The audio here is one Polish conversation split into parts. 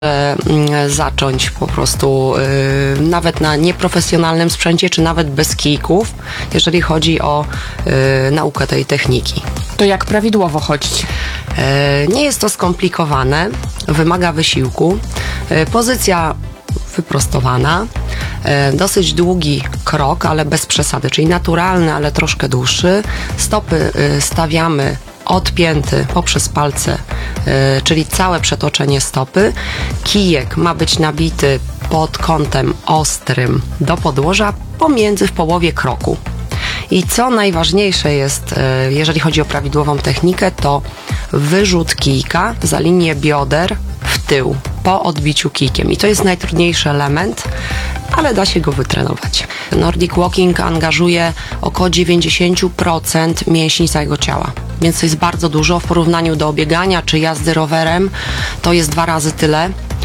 zacząć po prostu nawet na nieprofesjonalnym sprzęcie, czy nawet bez kijków, jeżeli chodzi o naukę tej techniki. To jak prawidłowo chodzić? Nie jest to skomplikowane, wymaga wysiłku. Pozycja wyprostowana, dosyć długi krok, ale bez przesady, czyli naturalny, ale troszkę dłuższy. Stopy stawiamy od pięty poprzez palce, czyli całe przetoczenie stopy. Kijek ma być nabity pod kątem ostrym do podłoża w połowie kroku. I co najważniejsze jest, jeżeli chodzi o prawidłową technikę, to wyrzut kijka za linię bioder w tył po odbiciu kijkiem. I to jest najtrudniejszy element, ale da się go wytrenować. Nordic Walking angażuje około 90% mięśni całego ciała, więc to jest bardzo dużo w porównaniu do biegania czy jazdy rowerem. To jest 2 razy tyle.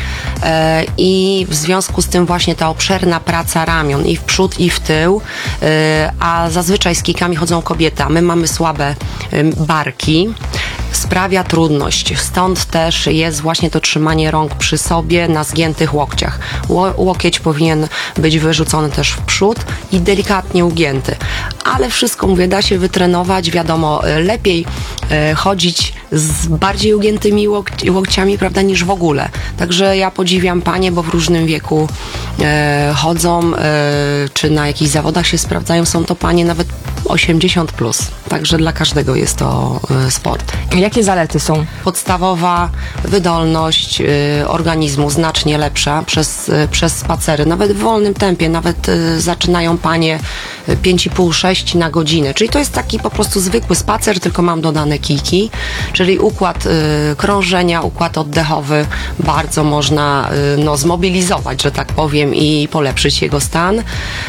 I w związku z tym właśnie ta obszerna praca ramion i w przód i w tył, a zazwyczaj z kijkami chodzą kobiety, a my mamy słabe barki, sprawia trudność. Stąd też jest właśnie to trzymanie rąk przy sobie na zgiętych łokciach. Łokieć powinien być wyrzucony też w przód i delikatnie ugięty. Ale wszystko, mówię, da się wytrenować. Wiadomo, lepiej chodzić z bardziej ugiętymi łokciami, prawda, niż w ogóle. Także ja podziwiam panie, bo w różnym wieku chodzą, czy na jakichś zawodach się sprawdzają. Są to panie nawet 80+. Także dla każdego jest to sport. Jakie zalety są? Podstawowa wydolność organizmu znacznie lepsza przez spacery. Nawet w wolnym tempie, nawet zaczynają panie 5,5-6 na godzinę. Czyli to jest taki po prostu zwykły spacer, tylko mam dodane kijki, czyli układ krążenia, układ oddechowy bardzo można zmobilizować, że tak powiem, i polepszyć jego stan.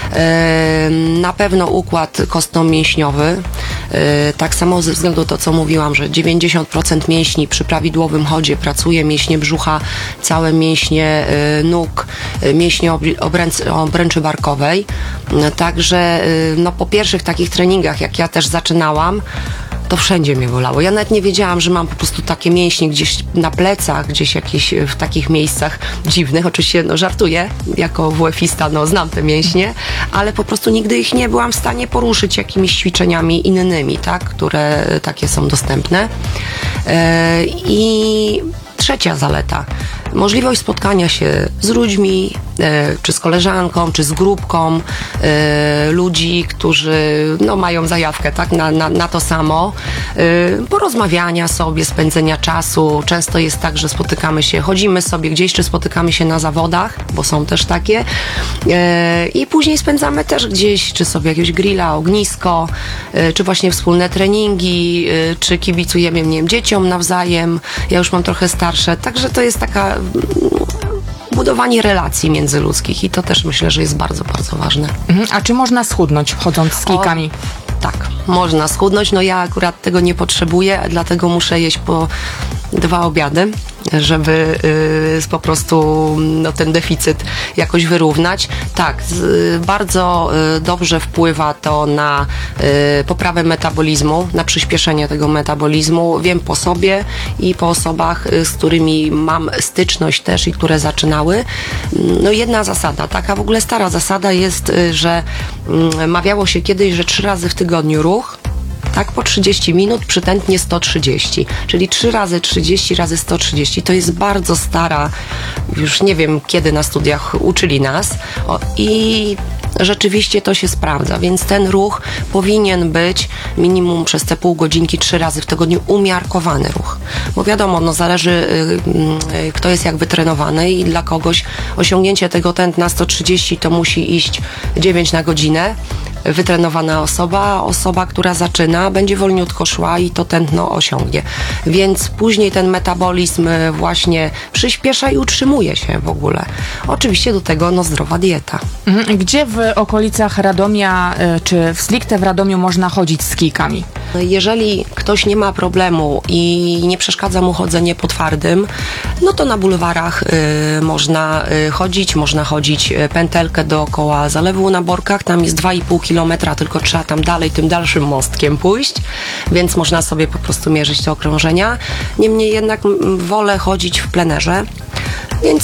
Na pewno układ kostno-mięśniowy. Tak samo ze względu na to, co mówiłam, że 90% mięśni przy prawidłowym chodzie pracuje, mięśnie brzucha, całe mięśnie nóg, mięśnie obręczy barkowej. Także po pierwszych takich treningach, jak ja też zaczynałam, to wszędzie mnie bolało. Ja nawet nie wiedziałam, że mam po prostu takie mięśnie gdzieś na plecach, gdzieś jakieś w takich miejscach dziwnych. Oczywiście żartuję, jako WF-ista znam te mięśnie, ale po prostu nigdy ich nie byłam w stanie poruszyć jakimiś ćwiczeniami innymi, tak, które takie są dostępne. I trzecia zaleta. Możliwość spotkania się z ludźmi, czy z koleżanką, czy z grupką ludzi, którzy mają zajawkę, tak, na to samo. Porozmawiania sobie, spędzenia czasu. Często jest tak, że spotykamy się, chodzimy sobie gdzieś, czy spotykamy się na zawodach, bo są też takie. I później spędzamy też gdzieś, czy sobie jakiegoś grilla, ognisko, czy właśnie wspólne treningi, czy kibicujemy, nie wiem, dzieciom nawzajem. Ja już mam trochę starsze, także to jest taka budowanie relacji międzyludzkich i to też myślę, że jest bardzo, bardzo ważne. A czy można schudnąć chodząc z kijkami? Tak, można schudnąć. Ja akurat tego nie potrzebuję, dlatego muszę jeść po 2 obiady, żeby po prostu ten deficyt jakoś wyrównać. Tak, bardzo dobrze wpływa to na poprawę metabolizmu, na przyspieszenie tego metabolizmu. Wiem po sobie i po osobach, z którymi mam styczność też i które zaczynały. Jedna zasada, taka w ogóle stara zasada jest, że mawiało się kiedyś, że 3 razy w tygodniu ruch, tak, po 30 minut, przytętnie 130, czyli 3 razy 30 razy 130. To jest bardzo stara, już nie wiem kiedy na studiach uczyli nas i rzeczywiście to się sprawdza, więc ten ruch powinien być minimum przez te pół godzinki 3 razy w tygodniu umiarkowany ruch. Bo wiadomo, zależy kto jest jak wytrenowany i dla kogoś osiągnięcie tego tętna 130 to musi iść 9 na godzinę. Wytrenowana osoba, która zaczyna, będzie wolniutko szła i to tętno osiągnie. Więc później ten metabolizm właśnie przyspiesza i utrzymuje się w ogóle. Oczywiście do tego zdrowa dieta. Gdzie w okolicach Radomia, czy w stricte w Radomiu można chodzić z kijkami? Jeżeli ktoś nie ma problemu i nie przeszkadza mu chodzenie po twardym, to na bulwarach można chodzić pętelkę dookoła Zalewu na Borkach, tam jest 2,5 kilometra, tylko trzeba tam dalej tym dalszym mostkiem pójść, więc można sobie po prostu mierzyć te okrążenia. Niemniej jednak wolę chodzić w plenerze, więc